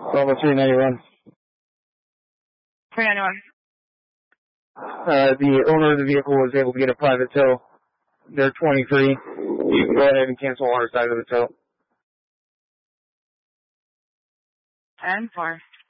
Bravo 391. 391. The owner of the vehicle was able to get a private tow. They're 23. You can go ahead and cancel our side of the tow. 10-4.